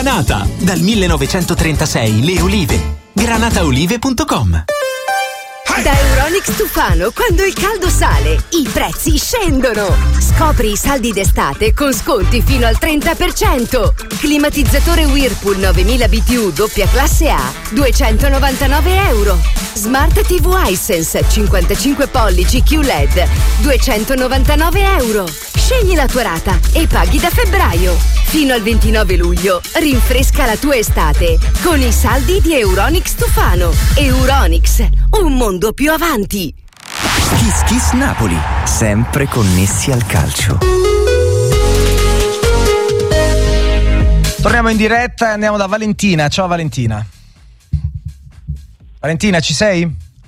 Granata, dal 1936 le olive. Granataolive.com. Da Euronics Tufano, quando il caldo sale, i prezzi scendono. Scopri i saldi d'estate con sconti fino al 30%. Climatizzatore Whirlpool 9000 BTU doppia classe A, €299. Smart TV Hisense 55 pollici QLED, €299. Scegli la tua rata e paghi da febbraio. Fino al 29 luglio, rinfresca la tua estate con i saldi di Euronics Tufano. Euronics, un mondo più avanti. Kiss Kiss Napoli, sempre connessi al calcio. Torniamo in diretta e andiamo da Valentina. Ciao Valentina. Valentina, ci sei?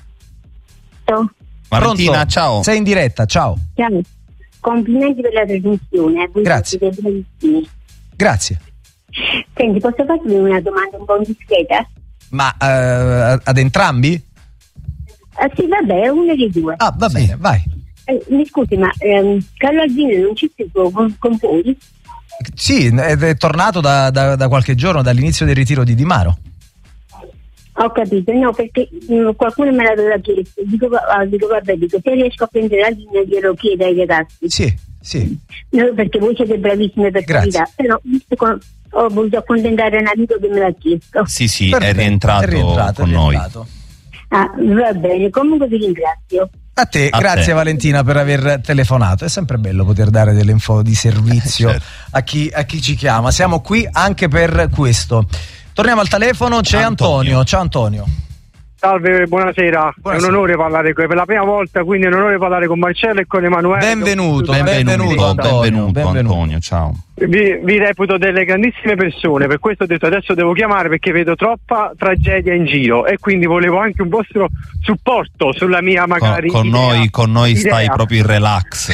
Ciao. Valentina, Pronto? ciao. Sei in diretta, ciao. Ciao. Complimenti per la trasmissione. Grazie. Siete bravissimi. Grazie. Senti, posso farti una domanda un po' indiscreta? Ma ad entrambi? Sì, vabbè, una dei due. Ah, va bene, vai. Mi scusi, ma Carlo Alzini non ci più con voi? Sì, è tornato da qualche giorno, dall'inizio del ritiro di Di Maro. Ho capito, no, perché qualcuno me l'aveva chiesto. Dico, se riesco a prendere la linea glielo chiedo ai ragazzi. Sì. No, perché voi siete bravissime per carità, però visto che ho voluto accontentare un amico che me l'ha chiesto. Sì, Perfetto, è rientrato con noi. Ah, va bene, comunque vi ringrazio. A te, A grazie te. Valentina per aver telefonato. È sempre bello poter dare delle info di servizio Certo. a chi ci chiama. Siamo qui anche per questo. Torniamo al telefono, c'è Antonio. Ciao Antonio. Salve, buonasera. Buonasera. È un onore parlare per la prima volta, quindi è un onore parlare con Marcello e con Emanuele. Benvenuto Antonio. Ciao. Vi reputo delle grandissime persone, per questo ho detto adesso devo chiamare perché vedo troppa tragedia in giro e quindi volevo anche un vostro supporto sulla mia magari Con noi idea. stai proprio in relax.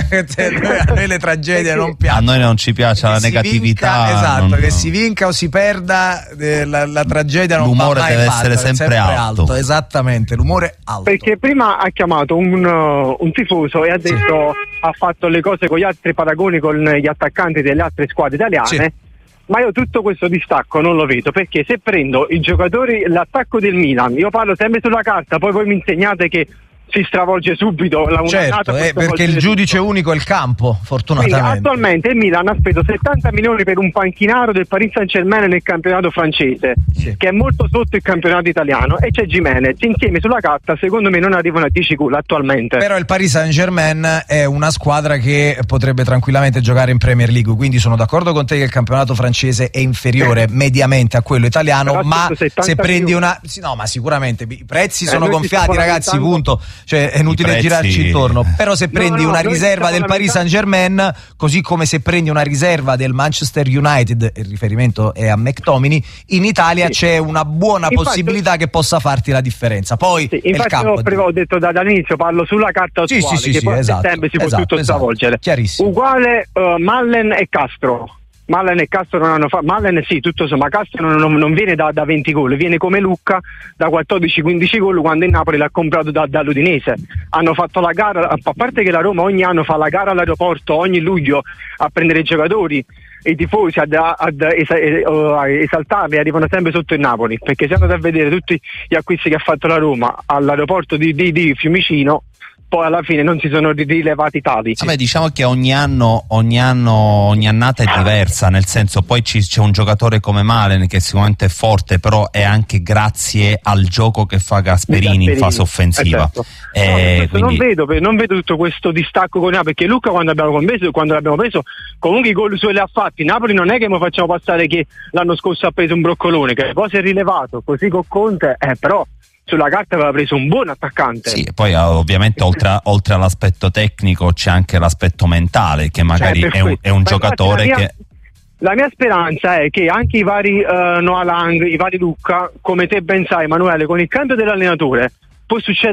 A noi le tragedie non A piacciono. noi non ci piace la Che si negatività. vinca, esatto, che no. si vinca o si perda, la tragedia non L'umore va mai deve fatta, essere è sempre alto. Esattamente, l'umore alto. Perché prima ha chiamato un tifoso e ha detto ha fatto le cose con gli altri paragoni con gli attaccanti delle altre squadre italiane. Sì. Ma io tutto questo distacco non lo vedo, perché se prendo i giocatori, l'attacco del Milan, io parlo sempre sulla carta, poi voi mi insegnate che si stravolge subito la Certo, perché il giudice unico è il campo, Quindi, fortunatamente. attualmente il Milan ha speso 70 milioni per un panchinaro del Paris Saint-Germain nel campionato francese, Sì. che è molto sotto il campionato italiano, e c'è Gimenez. Insieme sulla carta secondo me non arrivano a 10 gol attualmente. Però il Paris Saint-Germain è una squadra che potrebbe tranquillamente giocare in Premier League, quindi sono d'accordo con te che il campionato francese è inferiore mediamente a quello italiano, Però ma 170 se prendi milioni. no, ma sicuramente i prezzi sono noi ci gonfiati, stiamo ragazzi, lamentando. punto. Cioè è inutile prezzi- girarci intorno. Però se prendi una noi riserva stiamo del Paris Saint-Germain, così come se prendi una riserva del Manchester United, il riferimento è a McTominay, in Italia Sì. c'è una buona Infatti- possibilità che possa farti la differenza. Poi Sì, è il infatti campo. ho detto dall'inizio, parlo sulla carta Sì, attuale, sì, che sì, poi a esatto, settembre si può esatto, tutto esatto. stravolgere. Chiarissimo. Uguale Mallen e Castro. Mallen e Castro non hanno fatto. Mallen sì, tutto sommato, ma Castro non viene da 20 gol, viene come Lucca da 14-15 gol quando il Napoli l'ha comprato dall'Udinese. Hanno fatto la gara, a parte che la Roma ogni anno fa la gara all'aeroporto ogni luglio a prendere i giocatori, e i tifosi ad esaltarli, arrivano sempre sotto il Napoli, perché se andate a vedere tutti gli acquisti che ha fatto la Roma all'aeroporto di Fiumicino, poi alla fine non si sono rilevati tali. Vabbè, diciamo che ogni annata è diversa, nel senso poi c'è un giocatore come Malen che sicuramente è forte, però è anche grazie al gioco che fa Gasperini in fase offensiva. Certo. Quindi... non vedo tutto questo distacco con Napoli, perché Lucca quando l'abbiamo preso comunque i gol suoi li ha fatti. Napoli non è che mi facciamo passare che l'anno scorso ha preso un broccolone, che poi si è rilevato, così con Conte, però sulla carta aveva preso un buon attaccante. Sì, poi ovviamente oltre all'aspetto tecnico c'è anche l'aspetto mentale, che magari è un giocatore che... La mia speranza è che anche i vari Noah Lang, i vari Lucca, come te ben sai Emanuele, con il cambio dell'allenatore può succedere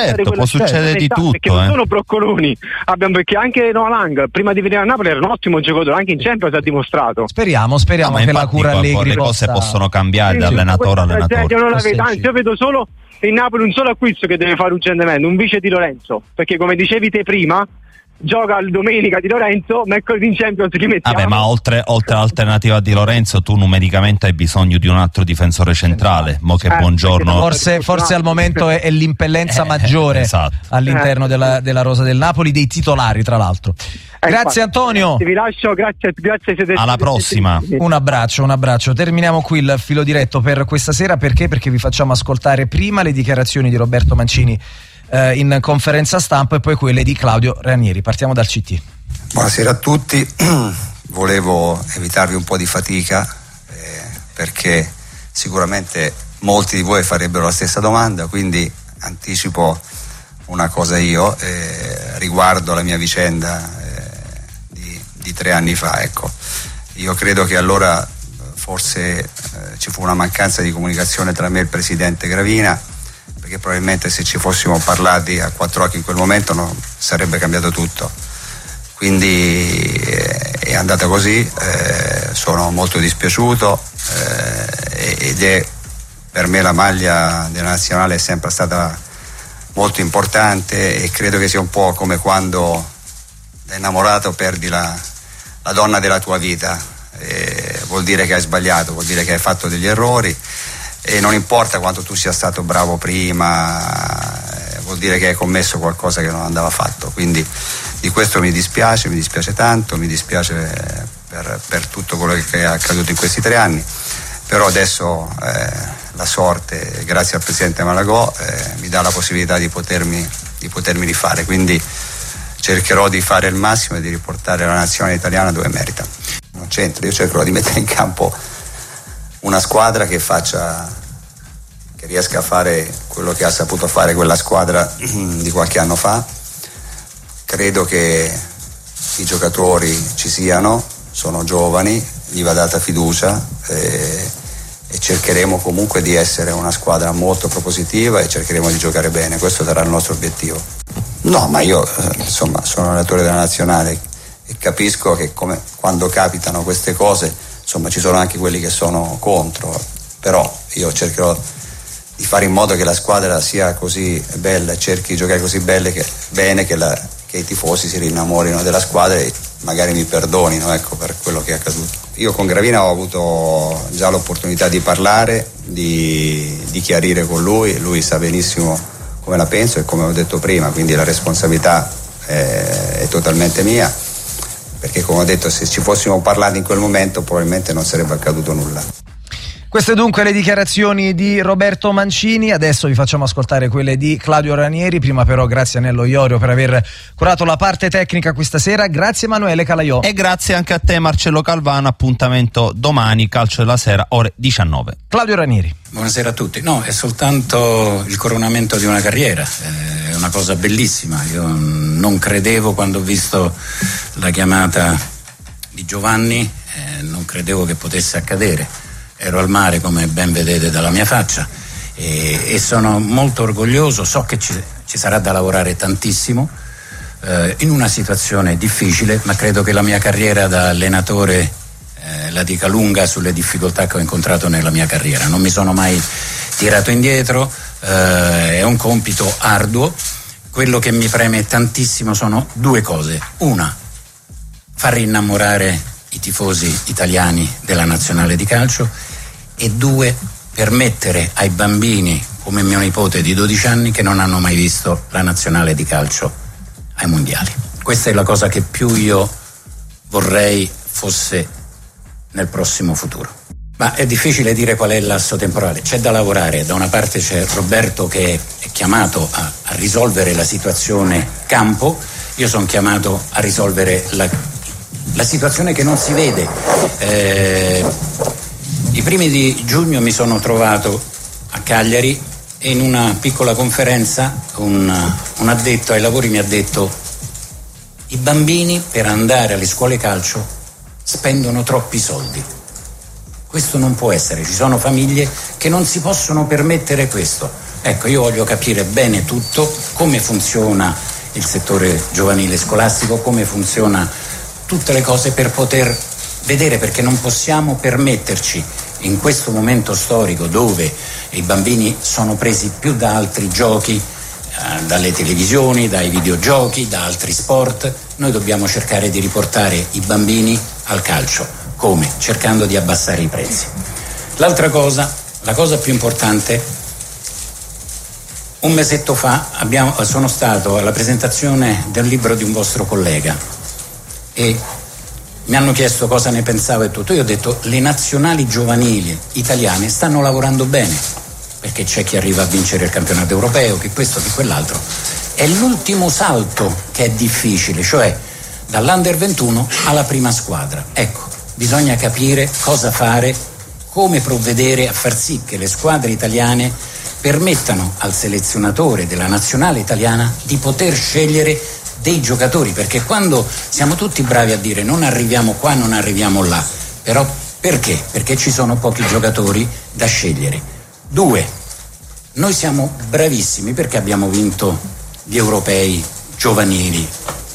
di tutto, perché non sono broccoloni, perché anche Noah Lang prima di venire a Napoli era un ottimo giocatore, anche in Champions ha dimostrato. Speriamo No, che la cura Allegri le cose possa... possono cambiare da Quindi, allenatore a questa allenatore. tragedia non la vedo, io vedo solo in Napoli un solo acquisto che deve fare urgentemente, un vice di Lorenzo, perché come dicevi te prima gioca domenica Di Lorenzo, mercoledì in Champions chi mettiamo? Vabbè, ma oltre all'alternativa di Lorenzo, tu numericamente hai bisogno di un altro difensore centrale. Mo che Buongiorno. Forse al momento è l'impellenza maggiore esatto. all'interno della rosa del Napoli, dei titolari tra l'altro. Grazie Antonio. Vi lascio, grazie. Alla prossima. Un abbraccio. Terminiamo qui il filo diretto per questa sera. Perché vi facciamo ascoltare prima le dichiarazioni di Roberto Mancini in conferenza stampa e poi quelle di Claudio Ranieri. Partiamo dal CT. Buonasera a tutti. Volevo evitarvi un po' di fatica perché sicuramente molti di voi farebbero la stessa domanda, quindi anticipo una cosa io riguardo la mia vicenda di 3 anni fa. Ecco, io credo che allora forse ci fu una mancanza di comunicazione tra me e il presidente Gravina, perché probabilmente se ci fossimo parlati a 4 occhi in quel momento non sarebbe cambiato tutto. Quindi è andata così, sono molto dispiaciuto ed è per me la maglia della nazionale è sempre stata molto importante e credo che sia un po' come quando da innamorato perdi la donna della tua vita, vuol dire che hai sbagliato, vuol dire che hai fatto degli errori e non importa quanto tu sia stato bravo prima, vuol dire che hai commesso qualcosa che non andava fatto, quindi di questo mi dispiace tanto, mi dispiace per tutto quello che è accaduto in questi 3 anni, però adesso la sorte, grazie al presidente Malagò, mi dà la possibilità di potermi rifare, quindi cercherò di fare il massimo e di riportare la nazionale italiana dove merita. Non c'entro, io cercherò di mettere in campo una squadra che riesca a fare quello che ha saputo fare quella squadra di qualche anno fa. Credo che i giocatori ci siano, sono giovani, gli va data fiducia e cercheremo comunque di essere una squadra molto propositiva e cercheremo di giocare bene, questo sarà il nostro obiettivo. No, ma io insomma sono allenatore della nazionale e capisco che quando capitano queste cose insomma ci sono anche quelli che sono contro, però io cercherò di fare in modo che la squadra sia così bella, cerchi di giocare così bene che i tifosi si rinnamorino della squadra e magari mi perdonino, ecco, per quello che è accaduto. Io con Gravina ho avuto già l'opportunità di parlare, di chiarire con lui sa benissimo come la penso e come ho detto prima, quindi la responsabilità è totalmente mia, perché come ho detto se ci fossimo parlati in quel momento probabilmente non sarebbe accaduto nulla. Queste dunque le dichiarazioni di Roberto Mancini, adesso vi facciamo ascoltare quelle di Claudio Ranieri, prima però grazie a Nello Iorio per aver curato la parte tecnica questa sera, grazie Emanuele Calaiò. E grazie anche a te Marcello Calvano, appuntamento domani, calcio della sera, ore 19. Claudio Ranieri. Buonasera a tutti, no, è soltanto il coronamento di una carriera, è una cosa bellissima, io non credevo quando ho visto la chiamata di Giovanni, non credevo che potesse accadere. Ero al mare come ben vedete dalla mia faccia e sono molto orgoglioso, so che ci sarà da lavorare tantissimo in una situazione difficile, ma credo che la mia carriera da allenatore la dica lunga sulle difficoltà che ho incontrato nella mia carriera. Non mi sono mai tirato indietro, è un compito arduo, quello che mi preme tantissimo sono 2 cose. Una, far rinnamorare i tifosi italiani della nazionale di calcio e 2, permettere ai bambini come mio nipote di 12 anni che non hanno mai visto la nazionale di calcio ai mondiali. Questa è la cosa che più io vorrei fosse nel prossimo futuro. Ma è difficile dire qual è l'asso temporale, c'è da lavorare, da una parte c'è Roberto che è chiamato a risolvere la situazione campo, io sono chiamato a risolvere la situazione che non si vede. I primi di giugno mi sono trovato a Cagliari e in una piccola conferenza un addetto ai lavori mi ha detto: i bambini per andare alle scuole calcio spendono troppi soldi. Questo non può essere, ci sono famiglie che non si possono permettere questo. Ecco, io voglio capire bene tutto, come funziona il settore giovanile scolastico, come funziona tutte le cose per poter vedere, perché non possiamo permetterci in questo momento storico dove i bambini sono presi più da altri giochi, dalle televisioni, dai videogiochi, da altri sport, noi dobbiamo cercare di riportare i bambini al calcio. Come? Cercando di abbassare i prezzi. L'altra cosa, la cosa più importante, un mesetto fa sono stato alla presentazione del libro di un vostro collega e mi hanno chiesto cosa ne pensavo e tutto. Io ho detto: le nazionali giovanili italiane stanno lavorando bene, perché c'è chi arriva a vincere il campionato europeo, che questo, che quell'altro. È l'ultimo salto che è difficile, cioè dall'Under 21 alla prima squadra. Ecco, bisogna capire cosa fare, come provvedere a far sì che le squadre italiane permettano al selezionatore della nazionale italiana di poter scegliere dei giocatori, perché quando siamo tutti bravi a dire non arriviamo qua, non arriviamo là, però perché? Perché ci sono pochi giocatori da scegliere. 2, noi siamo bravissimi perché abbiamo vinto gli europei giovanili,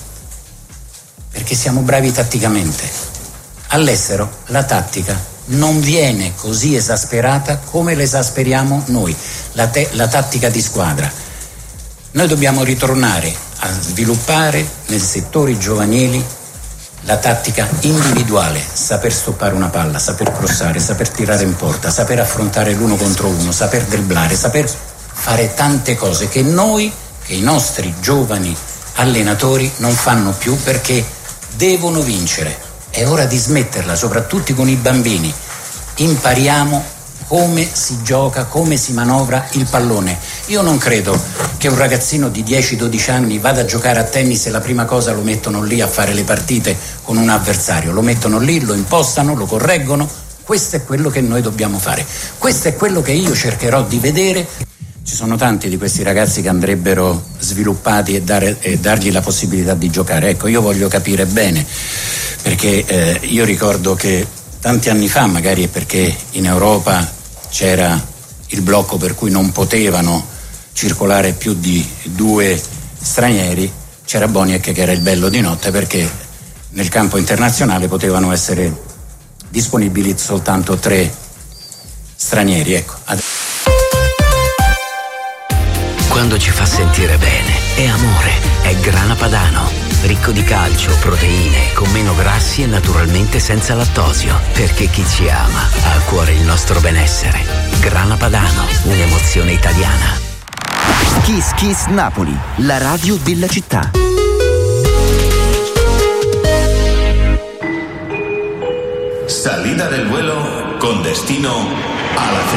perché siamo bravi tatticamente. All'estero la tattica non viene così esasperata come l'esasperiamo noi, la tattica di squadra. Noi dobbiamo ritornare a sviluppare nei settori giovanili la tattica individuale, saper stoppare una palla, saper crossare, saper tirare in porta, saper affrontare l'uno contro uno, saper dribblare, saper fare tante cose che i nostri giovani allenatori non fanno più, perché devono vincere. È ora di smetterla, soprattutto con i bambini. Impariamo come si gioca, come si manovra il pallone. Io non credo che un ragazzino di 10-12 anni vada a giocare a tennis e la prima cosa lo mettono lì a fare le partite con un avversario. Lo mettono lì, lo impostano, lo correggono. Questo è quello che noi dobbiamo fare. Questo è quello che io cercherò di vedere. Ci sono tanti di questi ragazzi che andrebbero sviluppati e dargli la possibilità di giocare. Ecco, io voglio capire bene, perché io ricordo che tanti anni fa, magari è perché in Europa c'era il blocco per cui non potevano circolare più di 2 stranieri, c'era Boniek che era il bello di notte, perché nel campo internazionale potevano essere disponibili soltanto 3 stranieri. Ecco. Quando ci fa sentire bene è amore, è Grana Padano, ricco di calcio, proteine, con meno grassi e naturalmente senza lattosio, perché chi ci ama ha a cuore il nostro benessere. Grana Padano, un'emozione italiana. Kiss Kiss Napoli, la radio della città. Salida del vuelo con destino a la